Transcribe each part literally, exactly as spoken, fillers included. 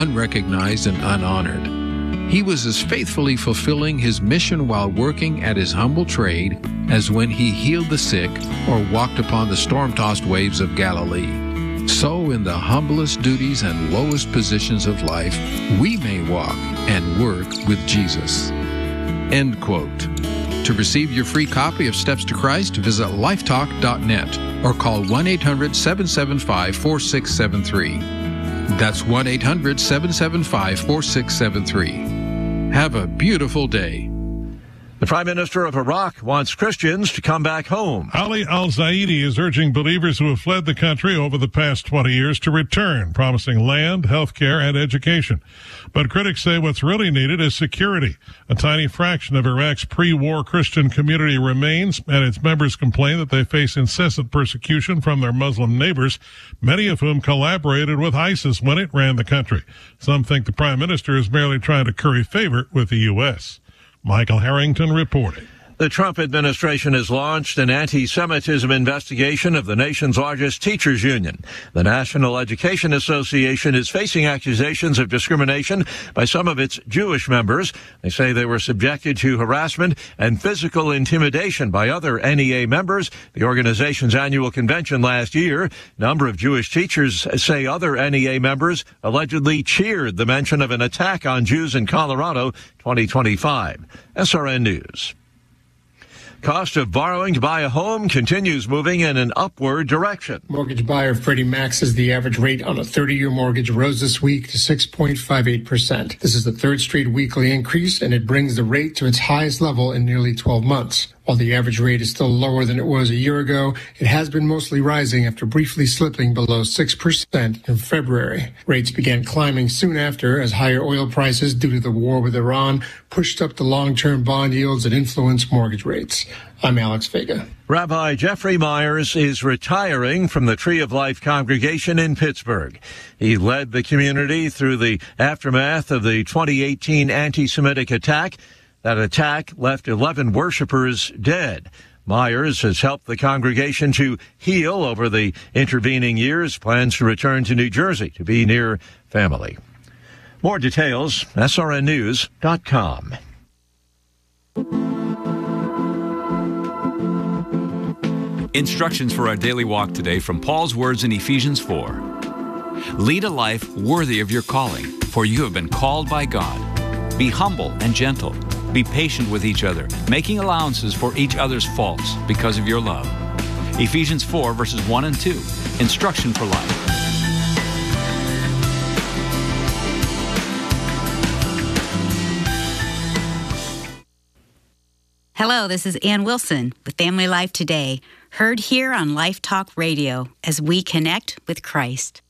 unrecognized and unhonored. He was as faithfully fulfilling his mission while working at his humble trade as when he healed the sick or walked upon the storm-tossed waves of Galilee. So in the humblest duties and lowest positions of life, we may walk and work with Jesus. End quote. To receive your free copy of Steps to Christ, visit lifetalk dot net or call one eight hundred, seven seven five, four six seven three. That's one eight hundred, seven seven five, four six seven three. Have a beautiful day. The Prime Minister of Iraq wants Christians to come back home. Ali al-Zaidi is urging believers who have fled the country over the past twenty years to return, promising land, health care, and education. But critics say what's really needed is security. A tiny fraction of Iraq's pre-war Christian community remains, and its members complain that they face incessant persecution from their Muslim neighbors, many of whom collaborated with ISIS when it ran the country. Some think the Prime Minister is merely trying to curry favor with the U S Michael Harrington reporting. The Trump administration has launched an anti-Semitism investigation of the nation's largest teachers union. The National Education Association is facing accusations of discrimination by some of its Jewish members. They say they were subjected to harassment and physical intimidation by other N E A members. The organization's annual convention last year, a number of Jewish teachers say other N E A members allegedly cheered the mention of an attack on Jews in Colorado twenty twenty-five. S R N News. Cost of borrowing to buy a home continues moving in an upward direction. Mortgage buyer Freddie Mac says the average rate on a thirty-year mortgage rose this week to six point five eight percent. This is the third straight weekly increase, and it brings the rate to its highest level in nearly twelve months. While the average rate is still lower than it was a year ago, it has been mostly rising after briefly slipping below six percent in February. Rates began climbing soon after as higher oil prices due to the war with Iran pushed up the long-term bond yields that influence mortgage rates. I'm Alex Vega. Rabbi Jeffrey Myers is retiring from the Tree of Life congregation in Pittsburgh. He led the community through the aftermath of the twenty eighteen anti-Semitic attack. That attack left eleven worshipers dead. Myers has helped the congregation to heal over the intervening years, plans to return to New Jersey to be near family. More details, S R N news dot com. Instructions for our daily walk today from Paul's words in Ephesians four. Lead a life worthy of your calling, for you have been called by God. Be humble and gentle. Be patient with each other, making allowances for each other's faults because of your love. Ephesians four, verses one and two. Instruction for life. Hello, this is Ann Wilson with Family Life Today, heard here on Life Talk Radio as we connect with Christ.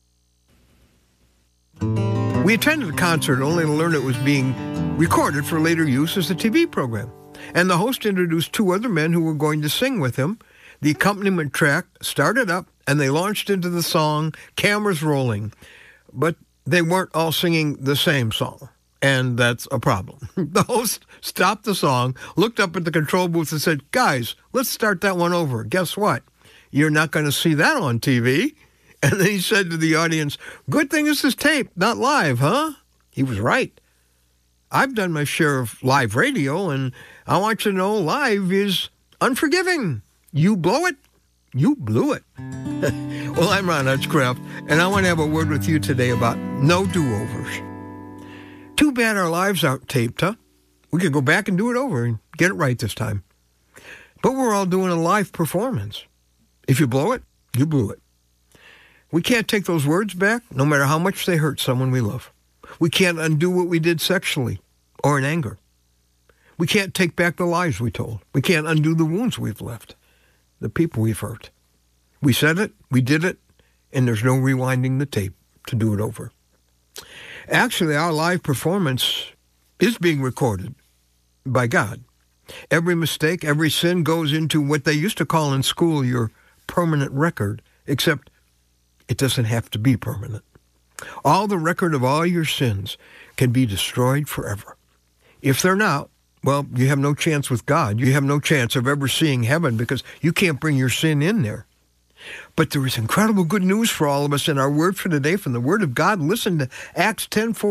We attended a concert only to learn it was being recorded for later use as a T V program. And the host introduced two other men who were going to sing with him. The accompaniment track started up, and they launched into the song, cameras rolling. But they weren't all singing the same song, and that's a problem. The host stopped the song, looked up at the control booth and said, "Guys, let's start that one over. Guess what? You're not going to see that on T V." And then he said to the audience, "Good thing this is taped, not live, huh?" He was right. I've done my share of live radio, and I want you to know live is unforgiving. You blow it, you blew it. Well, I'm Ron Hutchcraft, and I want to have a word with you today about no do-overs. Too bad our lives aren't taped, huh? We could go back and do it over and get it right this time. But we're all doing a live performance. If you blow it, you blew it. We can't take those words back, no matter how much they hurt someone we love. We can't undo what we did sexually or in anger. We can't take back the lies we told. We can't undo the wounds we've left, the people we've hurt. We said it, we did it, and there's no rewinding the tape to do it over. Actually, our live performance is being recorded by God. Every mistake, every sin goes into what they used to call in school your permanent record, except it doesn't have to be permanent. All the record of all your sins can be destroyed forever. If they're not, well, you have no chance with God. You have no chance of ever seeing heaven because you can't bring your sin in there. But there is incredible good news for all of us in our word for today from the Word of God. Listen to Acts ten four.